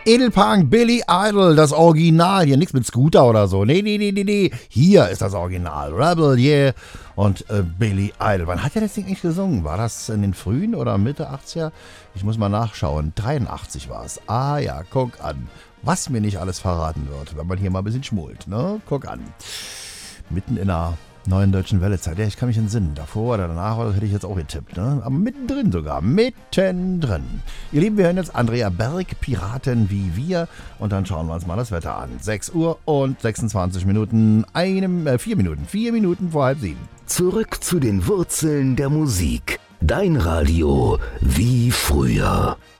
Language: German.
Edelpunk, Billy Idol, das Original. Hier nichts mit Scooter oder so. Nee. Hier ist das Original. Rebel, yeah. Und Billy Idol. Wann hat er das Ding nicht gesungen? War das in den frühen oder Mitte 80er? Ich muss mal nachschauen. 83 war es. Ah ja, guck an. Was mir nicht alles verraten wird, wenn man hier mal ein bisschen schmult, ne? Guck an. Mitten in einer neuen deutschen Wellezeit. Ja, ich kann mich entsinnen. Davor oder danach hätte ich jetzt auch getippt, ne? Aber mittendrin sogar. Mittendrin. Ihr Lieben, wir hören jetzt Andrea Berg, Piraten wie wir. Und dann schauen wir uns mal das Wetter an. 6 Uhr und 26 Minuten. 4 Minuten. 4 Minuten vor 6:30. Zurück zu den Wurzeln der Musik. Dein Radio wie früher.